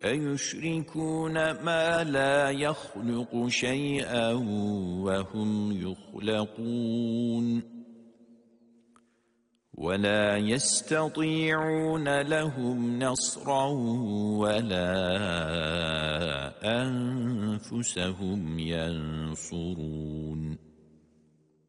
أيشركون ما لا يخلق شيئا وهم يخلقون ولا يستطيعون لهم نصرا ولا أنفسهم ينصرون